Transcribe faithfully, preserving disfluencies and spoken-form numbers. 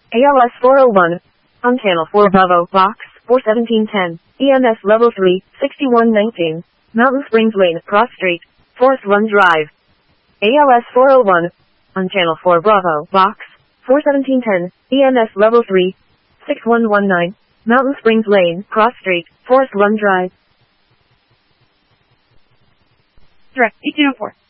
A L S four oh one. On channel four Bravo, box four seventeen ten. E M S level three, sixty-one nineteen. Mountain Springs Lane, Cross Street, Forest Run Drive. A L S four oh one. On channel four Bravo, box four seventeen ten. E M S level three, six one one nine. Mountain Springs Lane, Cross Street, Forest Run Drive. Direct eighteen oh four.